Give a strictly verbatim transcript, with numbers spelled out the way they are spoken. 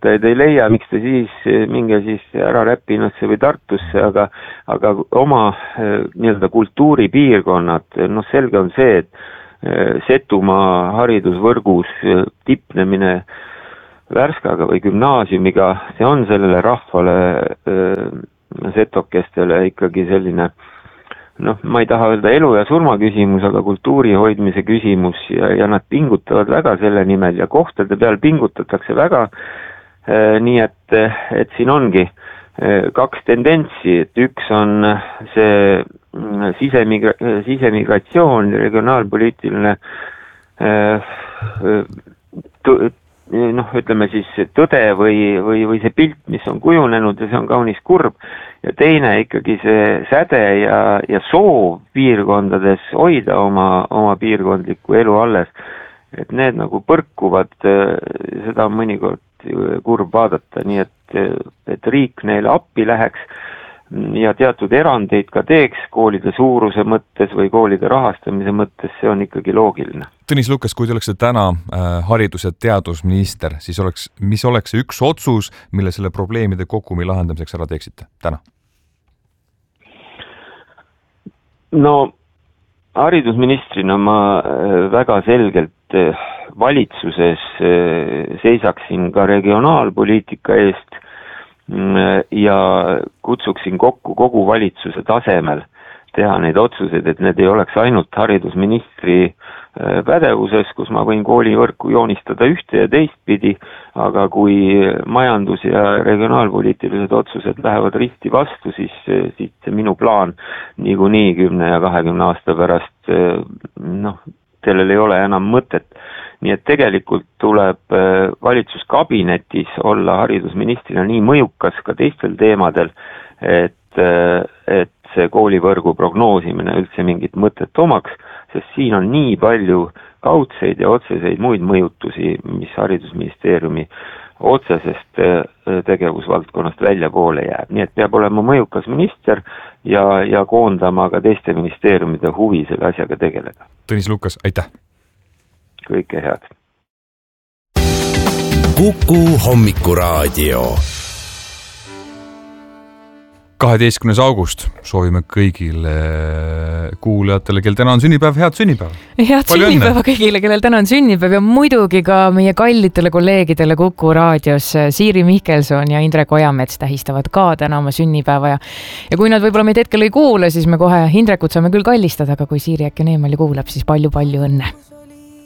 töötajaid ei leia, miks te siis minge siis ära Räpinasse või Tartusse, aga, aga oma nii-öelda kultuuripiirkonnad, noh selge on see, et Setumaa haridusvõrgus tipnemine Värskaga või gümnaasiumiga, see on sellele rahvale setokestele ikkagi selline, noh, ma ei taha öelda elu ja surma küsimus, aga kultuuri hoidmise küsimus ja, ja nad pingutavad väga selle nimel ja kohtade peal pingutatakse väga, nii et, et siin ongi kaks tendentsi, et üks on see sisemigra- sisemigratsioon, regionaalpoliitiline t- noh, ütleme siis tõde või, või, või see pilt, mis on kujunenud ja see on kaunis kurb, ja teine ikkagi see säde ja, ja soov piirkondades hoida oma, oma piirkondlikku elu alles, et need nagu põrkuvad, seda on mõnikord kurb vaadata, nii et, et riik neile appi läheks ja teatud erandeid ka teeks koolide suuruse mõttes või koolide rahastamise mõttes, see on ikkagi loogiline. Tõnis Lukas, kui te oleksite täna äh, haridus- ja teadusminister, siis oleks, mis oleks see üks otsus, mille selle probleemide kogumi lahendamiseks ära teeksite täna? No haridusministrina ma väga selgelt valitsuses seisaksin ka regionaalpoliitika eest ja kutsuksin kokku kogu valitsuse tasemel teha neid otsuseid, et need ei oleks ainult haridusministri pädevuses, kus ma võin koolivõrku joonistada ühte ja teistpidi, aga kui majandus- ja regionaalpoliitilised otsused lähevad risti vastu, siis, siis see minu plaan niikuinii kümne ja kahekümne aasta pärast, noh, sellel ei ole enam mõtet. Nii et tegelikult tuleb valitsuskabinetis olla haridusministrina nii mõjukas ka teistel teemadel, et, et see koolivõrgu prognoosimine üldse mingit mõtet omaks, sest siin on nii palju kaudseid ja otseseid muid mõjutusi, mis haridusministeeriumi otsesest tegevusvaldkonnast väljapoole jääb. Nii et peab olema mõjukas minister ja, ja koondama ka teiste ministeeriumide huvi selle asjaga tegeleda. Tõnis Lukas, aitäh! Kõike head! Kuku hommikuraadio. kaheteistkümnes august soovime kõigile kuulajatele, kel täna on sünnipäev, head sünnipäeva. Head Palju sünnipäeva õnne. Kõigile, kellel täna on sünnipäev ja muidugi ka meie kallitele kolleegidele Kuku raadios. Siiri Mihkelson ja Indrek Ojamets tähistavad ka täna oma sünnipäeva ja, ja kui nad võib-olla meid hetkel ei kuule, siis me kohe Indrekut saame küll kallistada, aga kui Siiri äkki on eemal ja kuuleb, siis palju-palju õnne.